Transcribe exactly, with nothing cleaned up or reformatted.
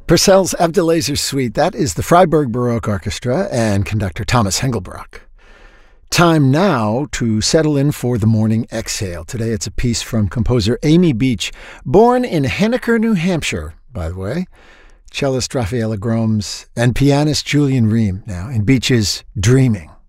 Purcell's Abdelazer Suite. That is the Freiburg Baroque Orchestra and conductor Thomas Hengelbrock. Time now to settle in for the morning exhale. Today it's a piece from composer Amy Beach, born in Henniker, New Hampshire, by the way. Cellist Rafaela Gromes and pianist Julian Ream. Now, in Beach's Dreaming.